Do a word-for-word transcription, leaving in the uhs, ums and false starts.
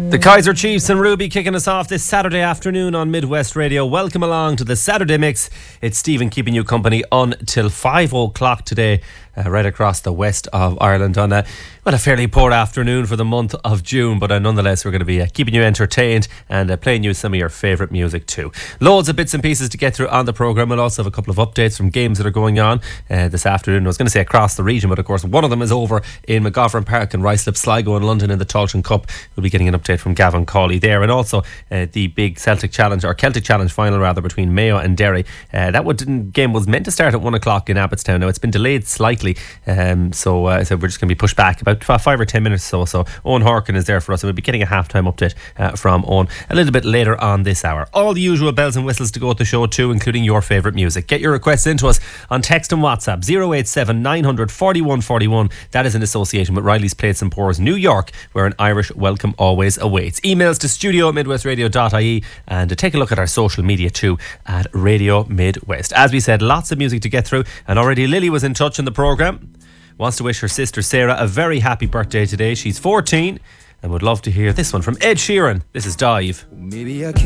The Kaiser Chiefs and Ruby kicking us off this Saturday afternoon on Midwest Radio. Welcome along to the Saturday Mix. It's Stephen keeping you company until five o'clock today, uh, right across the west of Ireland on a, well, a fairly poor afternoon for the month of June, but uh, nonetheless we're going to be uh, keeping you entertained and uh, playing you some of your favourite music too. Loads of bits and pieces to get through on the programme. We'll also have a couple of updates from games that are going on uh, this afternoon. I was going to say across the region, but of course one of them is over in McGoffin Park and Ruislip Sligo in London in the Tailteann Cup. We'll be getting an update from Gavin Cawley there, and also uh, the big Celtic Challenge, or Celtic Challenge final rather, between Mayo and Derry. Uh, that would, game was meant to start at one o'clock in Abbottstown. Now it's been delayed slightly, um, so, uh, so we're just going to be pushed back about five or ten minutes or so. So Owen Harkin is there for us, and we'll be getting a halftime update uh, from Owen a little bit later on this hour. All the usual bells and whistles to go with the show too, including your favourite music. Get your requests into us on text and WhatsApp zero eight seven nine hundred forty-one forty-one. That is in association with Riley's Plates and Pours New York, where an Irish welcome always awaits. Emails to studio at midwestradio dot I E, and to take a look at our social media too at Radio Midwest. As we said, lots of music to get through, and already Lily was in touch in the programme. Wants to wish her sister Sarah a very happy birthday today. She's fourteen and would love to hear this one from Ed Sheeran. This is Dive. Maybe I can't